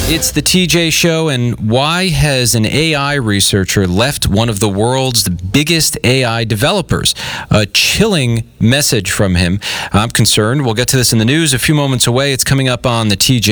It's the TJ Show, and why has an AI researcher left one of the world's biggest AI developers? A chilling message from him. I'm concerned. We'll get to this in the news a few moments away. It's coming up on the TJ